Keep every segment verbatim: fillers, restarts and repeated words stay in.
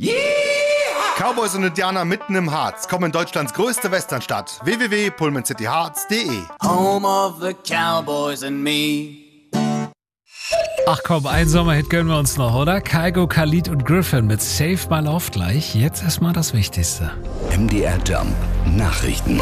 Cowboys und Indianer mitten im Harz kommen in Deutschlands größte Westernstadt. w w w punkt pullman city harz punkt de Home of the Cowboys and me. Ach komm, einen Sommerhit gönnen wir uns noch, oder? Kygo, Khalid und Griffin mit Save My Love gleich. Jetzt erstmal das Wichtigste. M D R Jump Nachrichten.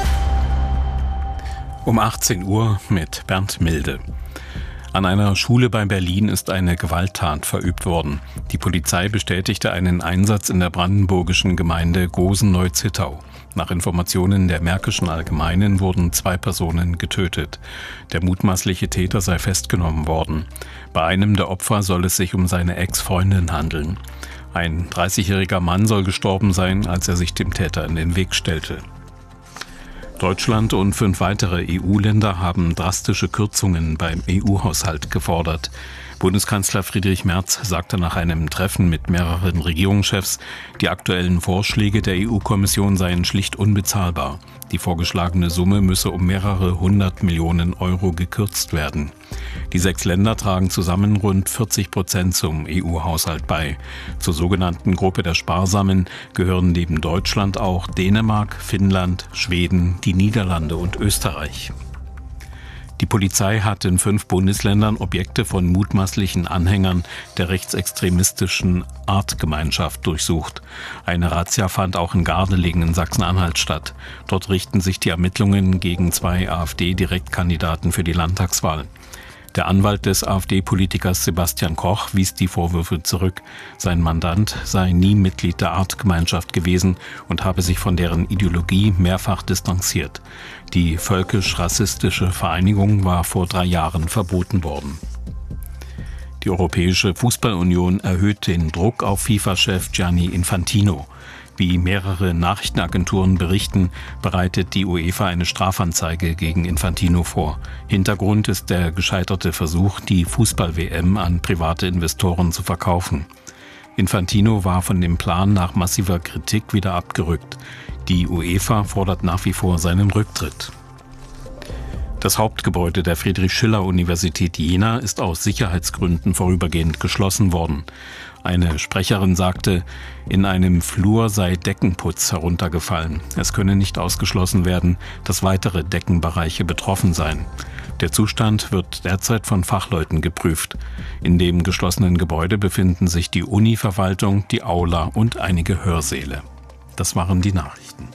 Um achtzehn Uhr mit Bernd Milde. An einer Schule bei Berlin ist eine Gewalttat verübt worden. Die Polizei bestätigte einen Einsatz in der brandenburgischen Gemeinde Gosen-Neuzittau. Nach Informationen der Märkischen Allgemeinen wurden zwei Personen getötet. Der mutmaßliche Täter sei festgenommen worden. Bei einem der Opfer soll es sich um seine Ex-Freundin handeln. Ein dreißigjähriger Mann soll gestorben sein, als er sich dem Täter in den Weg stellte. Deutschland und fünf weitere E U-Länder haben drastische Kürzungen beim E U-Haushalt gefordert. Bundeskanzler Friedrich Merz sagte nach einem Treffen mit mehreren Regierungschefs, die aktuellen Vorschläge der E U-Kommission seien schlicht unbezahlbar. Die vorgeschlagene Summe müsse um mehrere hundert Millionen Euro gekürzt werden. Die sechs Länder tragen zusammen rund vierzig Prozent zum E U-Haushalt bei. Zur sogenannten Gruppe der Sparsamen gehören neben Deutschland auch Dänemark, Finnland, Schweden, die Niederlande und Österreich. Die Polizei hat in fünf Bundesländern Objekte von mutmaßlichen Anhängern der rechtsextremistischen Artgemeinschaft durchsucht. Eine Razzia fand auch in Gardelegen in Sachsen-Anhalt statt. Dort richten sich die Ermittlungen gegen zwei AfD-Direktkandidaten für die Landtagswahl. Der Anwalt des AfD-Politikers Sebastian Koch wies die Vorwürfe zurück. Sein Mandant sei nie Mitglied der Artgemeinschaft gewesen und habe sich von deren Ideologie mehrfach distanziert. Die völkisch-rassistische Vereinigung war vor drei Jahren verboten worden. Die Europäische Fußballunion erhöht den Druck auf FIFA-Chef Gianni Infantino. Wie mehrere Nachrichtenagenturen berichten, bereitet die UEFA eine Strafanzeige gegen Infantino vor. Hintergrund ist der gescheiterte Versuch, die Fußball-W M an private Investoren zu verkaufen. Infantino war von dem Plan nach massiver Kritik wieder abgerückt. Die UEFA fordert nach wie vor seinen Rücktritt. Das Hauptgebäude der Friedrich-Schiller-Universität Jena ist aus Sicherheitsgründen vorübergehend geschlossen worden. Eine Sprecherin sagte, in einem Flur sei Deckenputz heruntergefallen. Es könne nicht ausgeschlossen werden, dass weitere Deckenbereiche betroffen seien. Der Zustand wird derzeit von Fachleuten geprüft. In dem geschlossenen Gebäude befinden sich die Uni-Verwaltung, die Aula und einige Hörsäle. Das waren die Nachrichten.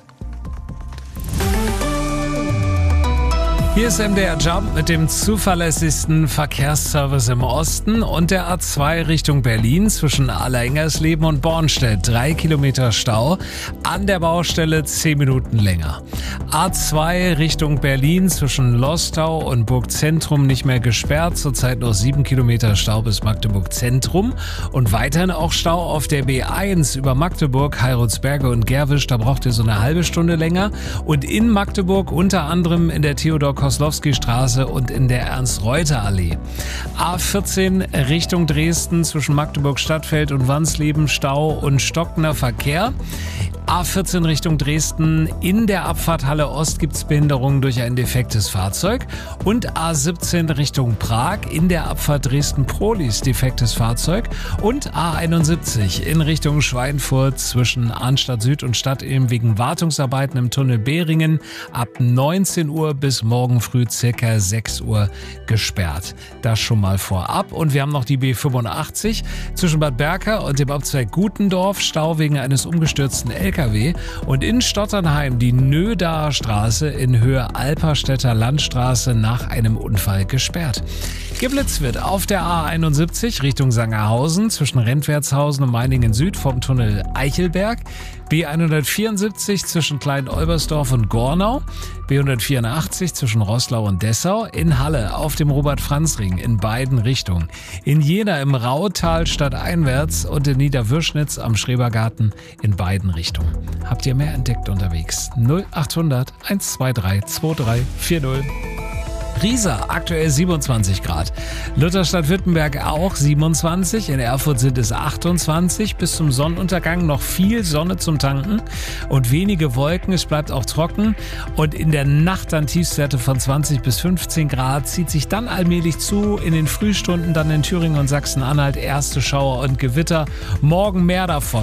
Hier ist M D R Jump mit dem zuverlässigsten Verkehrsservice im Osten und der A zwei Richtung Berlin zwischen Allerengersleben und Bornstedt. Drei Kilometer Stau, an der Baustelle zehn Minuten länger. A zwei Richtung Berlin zwischen Lostau und Burgzentrum nicht mehr gesperrt. Zurzeit noch sieben Kilometer Stau bis Magdeburg Zentrum. Und weiterhin auch Stau auf der B eins über Magdeburg, Heiratsberge und Gerwisch. Da braucht ihr so eine halbe Stunde länger. Und in Magdeburg unter anderem in der Theodor Koslowski-Straße und in der Ernst-Reuter-Allee. A vierzehn Richtung Dresden zwischen Magdeburg-Stadtfeld und Wansleben Stau und stockender Verkehr. A vierzehn Richtung Dresden, in der Abfahrthalle Ost gibt's Behinderungen durch ein defektes Fahrzeug. Und A siebzehn Richtung Prag, in der Abfahrt Dresden-Prolis defektes Fahrzeug. Und A einundsiebzig in Richtung Schweinfurt zwischen Arnstadt Süd und Stadtilm wegen Wartungsarbeiten im Tunnel Behringen ab neunzehn Uhr bis morgen früh circa sechs Uhr gesperrt. Das schon mal vorab. Und wir haben noch die B fünfundachtzig zwischen Bad Berka und dem Abzweig Gutendorf, Stau wegen eines umgestürzten L K W. Und in Stotternheim die Nödaer Straße in Höhe Alperstädter Landstraße nach einem Unfall gesperrt. Geblitzt wird auf der A einundsiebzig Richtung Sangerhausen zwischen Rentwertshausen und Meiningen Süd vom Tunnel Eichelberg. B hundertvierundsiebzig zwischen Klein-Olbersdorf und Gornau. B hundertvierundachtzig zwischen Roßlau und Dessau. In Halle auf dem Robert-Franz-Ring in beiden Richtungen. In Jena im Rautal stadteinwärts und in Niederwürschnitz am Schrebergarten in beiden Richtungen. Habt ihr mehr entdeckt unterwegs? null achthundert hundertzweiundzwanzig drei vier null. Riesa, aktuell siebenundzwanzig Grad. Lutherstadt Wittenberg auch siebenundzwanzig. In Erfurt sind es achtundzwanzig. Bis zum Sonnenuntergang noch viel Sonne zum Tanken und wenige Wolken. Es bleibt auch trocken. Und in der Nacht dann Tiefstwerte von zwanzig bis fünfzehn Grad. Zieht sich dann allmählich zu. In den Frühstunden dann in Thüringen und Sachsen-Anhalt erste Schauer und Gewitter. Morgen mehr davon.